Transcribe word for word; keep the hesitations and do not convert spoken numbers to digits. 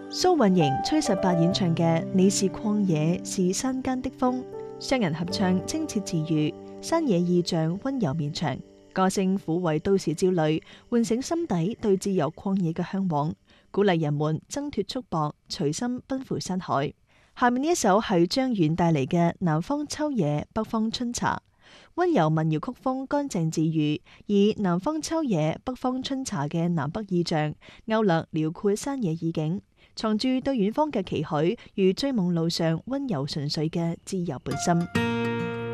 蘇運瑩、崔十八演唱嘅《你是曠野，是山間的風》，雙人合唱清澈自如，山野意象溫柔綿長，歌聲撫慰都市焦慮，喚醒心底對自由曠野嘅向往，鼓勵人們掙脫束縛，隨心奔赴山海。下面呢一首係張遠帶嚟嘅《南方秋野，北方春茶》，溫柔民謠曲風乾淨自如，以南方秋野，北方春茶嘅南北意象，勾勒遼闊山野意境，藏住對遠方嘅期許與追夢路上溫柔純粹嘅自由本心。